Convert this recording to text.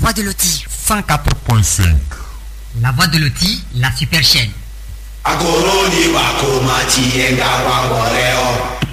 voix de Loti. 104.5. La voix de Loti, la super chaîne. Akoroni wa komati enga wa boreo.